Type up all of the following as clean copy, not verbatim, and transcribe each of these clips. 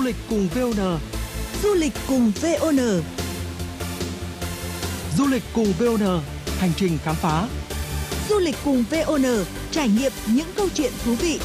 lịch cùng VON. Du lịch cùng VON. Du lịch cùng VON, hành trình khám phá. Du lịch cùng VON, trải nghiệm những câu chuyện thú vị.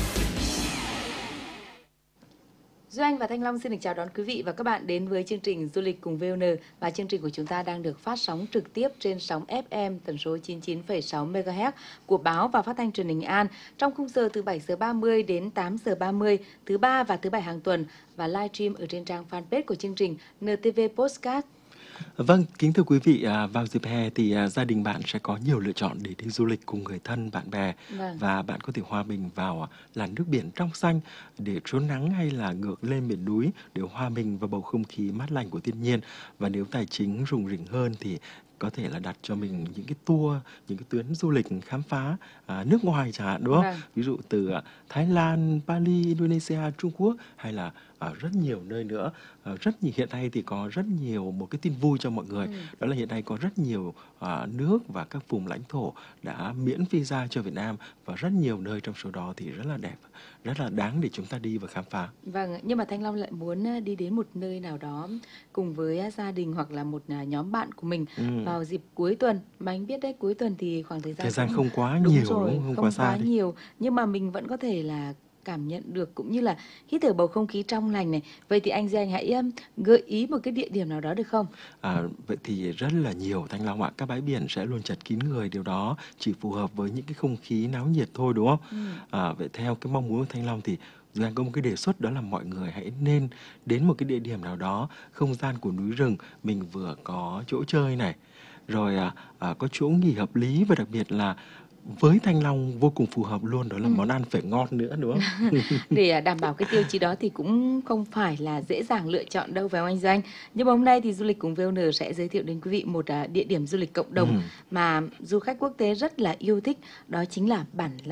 Duy Anh và Thanh Long xin được chào đón quý vị và các bạn đến với chương trình Du lịch cùng VON. Và chương trình của chúng ta đang được phát sóng trực tiếp trên sóng FM tần số 99,6 MHz của báo và phát thanh truyền hình An trong khung giờ từ 7 giờ 30 đến 8 giờ 30 thứ ba và thứ bảy hàng tuần, và livestream ở trên trang fanpage của chương trình NTV Podcast. Vâng, kính thưa quý vị, vào dịp hè thì gia đình bạn sẽ có nhiều lựa chọn để đi du lịch cùng người thân, bạn bè. Và bạn có thể hòa mình vào làn nước biển trong xanh để trốn nắng, hay là ngược lên miền núi để hòa mình vào bầu không khí mát lành của thiên nhiên. Và nếu tài chính rủng rỉnh hơn thì có thể là đặt cho mình những cái tour, những cái tuyến du lịch khám phá nước ngoài chẳng hạn, đúng không? Ví dụ từ Thái Lan, Bali, Indonesia, Trung Quốc, hay là rất nhiều nơi nữa. Hiện nay thì có rất nhiều một cái tin vui cho mọi người. Đó là hiện nay có rất nhiều nước và các vùng lãnh thổ đã miễn visa cho Việt Nam, và rất nhiều nơi trong số đó thì rất là đẹp, rất là đáng để chúng ta đi và khám phá. Vâng, nhưng mà Thanh Long lại muốn đi đến một nơi nào đó cùng với gia đình hoặc là một nhóm bạn của mình vào dịp cuối tuần. Mà anh biết đấy, cuối tuần thì khoảng thời gian không quá đúng nhiều, rồi, đúng không? Không quá nhiều, nhưng mà mình vẫn có thể là cảm nhận được cũng như là hít thở bầu không khí trong lành này. Vậy thì anh hãy gợi ý một cái địa điểm nào đó được không? Vậy thì rất là nhiều, Thanh Long ạ. Các bãi biển sẽ luôn chật kín người, điều đó chỉ phù hợp với những cái không khí náo nhiệt thôi, đúng không? Vậy theo cái mong muốn của Thanh Long thì Giang có một cái đề xuất, đó là mọi người hãy nên đến một cái địa điểm nào đó, không gian của núi rừng, mình vừa có chỗ chơi này, rồi có chỗ nghỉ hợp lý, và đặc biệt là với Thanh Long vô cùng phù hợp luôn, đó là món ăn phải ngon nữa, đúng không? Để đảm bảo cái tiêu chí đó thì cũng không phải là dễ dàng lựa chọn đâu, phải không anh Doanh? Nhưng mà hôm nay thì Du lịch cùng VON sẽ giới thiệu đến quý vị một địa điểm du lịch cộng đồng mà du khách quốc tế rất là yêu thích, đó chính là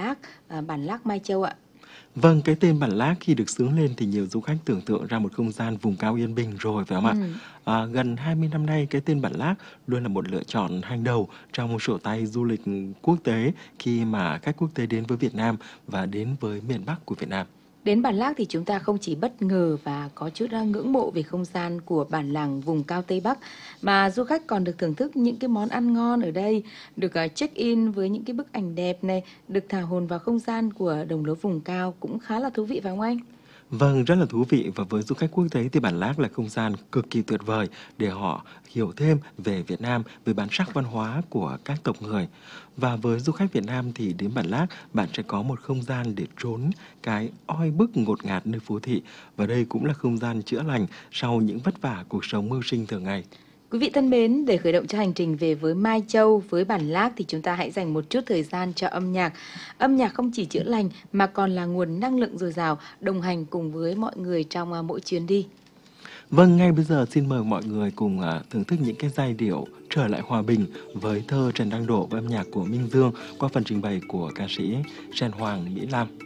Bản Lác Mai Châu ạ. Vâng, cái tên Bản Lác khi được xướng lên thì nhiều du khách tưởng tượng ra một không gian vùng cao yên bình rồi, phải không ạ? Gần 20 năm nay, cái tên Bản Lác luôn là một lựa chọn hàng đầu trong sổ tay du lịch quốc tế khi mà khách quốc tế đến với Việt Nam và đến với miền Bắc của Việt Nam. Đến Bản Lác thì chúng ta không chỉ bất ngờ và có chút ngưỡng mộ về không gian của bản làng vùng cao Tây Bắc, mà du khách còn được thưởng thức những cái món ăn ngon ở đây, được check-in với những cái bức ảnh đẹp này, được thả hồn vào không gian của đồng lúa vùng cao, cũng khá là thú vị phải không anh? Vâng, rất là thú vị, và với du khách quốc tế thì Bản Lác là không gian cực kỳ tuyệt vời để họ hiểu thêm về Việt Nam, về bản sắc văn hóa của các tộc người. Và với du khách Việt Nam thì đến Bản Lác, bạn sẽ có một không gian để trốn cái oi bức ngột ngạt nơi phố thị, và đây cũng là không gian chữa lành sau những vất vả cuộc sống mưu sinh thường ngày. Quý vị thân mến, để khởi động cho hành trình về với Mai Châu, với Bản Lác thì chúng ta hãy dành một chút thời gian cho âm nhạc. Âm nhạc không chỉ chữa lành mà còn là nguồn năng lượng dồi dào, đồng hành cùng với mọi người trong mỗi chuyến đi. Vâng, ngay bây giờ xin mời mọi người cùng thưởng thức những cái giai điệu Trở lại hòa bình với thơ Trần Đăng Độ và âm nhạc của Minh Dương qua phần trình bày của ca sĩ Trần Hoàng Mỹ Lam.